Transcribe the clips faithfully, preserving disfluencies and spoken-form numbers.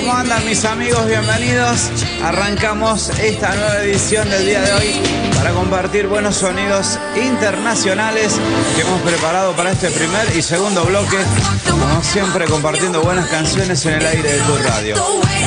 ¿Cómo andan mis amigos? Bienvenidos. Arrancamos esta nueva edición del día de hoy para compartir buenos sonidos internacionales que hemos preparado para este primer y segundo bloque. Como siempre, compartiendo buenas canciones en el aire de tu radio.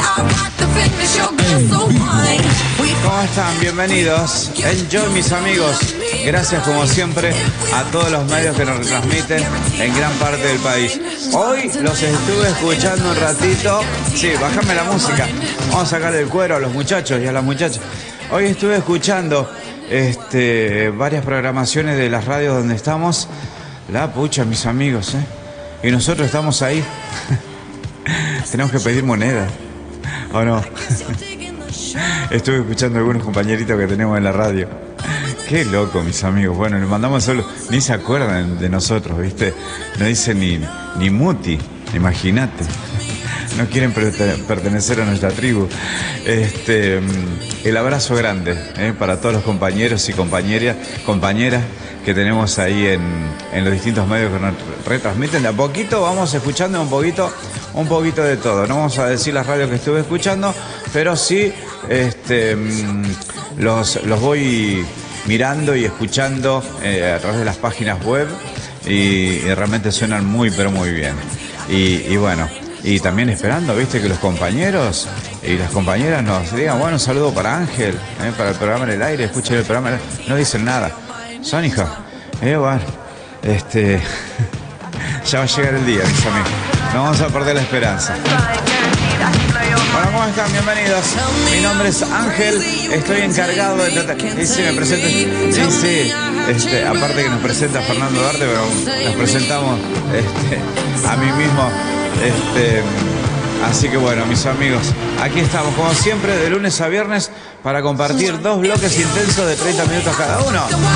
¿Cómo están? Bienvenidos. Enjoy, mis amigos. Gracias como siempre a todos los medios que nos retransmiten en gran parte del país. Hoy los estuve escuchando un ratito. Sí, bájame la música. Vamos a sacar el cuero a los muchachos y a las muchachas. Hoy estuve escuchando este, varias programaciones de las radios donde estamos. La pucha, mis amigos, ¿eh? Y nosotros estamos ahí. Tenemos que pedir moneda, ¿o no? Estuve escuchando a algunos compañeritos que tenemos en la radio. Qué loco, mis amigos. Bueno, les mandamos solo. Ni se acuerdan de nosotros, ¿viste? No dicen ni, ni muti, imagínate. No quieren pertenecer a nuestra tribu. Este, el abrazo grande, ¿eh? Para todos los compañeros y compañeras, compañeras que tenemos ahí en, en los distintos medios que nos retransmiten. De a poquito vamos escuchando un poquito, un poquito de todo. No vamos a decir las radios que estuve escuchando, pero sí este, los, los voy mirando y escuchando eh, a través de las páginas web y, y realmente suenan muy, pero muy bien. Y, y bueno, y también esperando, viste, que los compañeros y las compañeras nos digan, bueno, un saludo para Ángel, eh, para el programa en el aire, escuchen el programa, no dicen nada. Son hija, eh, bueno, este, ya va a llegar el día, mis amigos, no vamos a perder la esperanza. Hola, ¿cómo están? Bienvenidos. Mi nombre es Ángel, estoy encargado de tratar... Sí, sí, me presento. Sí, sí, este, aparte que nos presenta Fernando Duarte, pero nos presentamos este, a mí mismo. Este, así que bueno, mis amigos, aquí estamos como siempre de lunes a viernes para compartir dos bloques intensos de treinta minutos cada uno.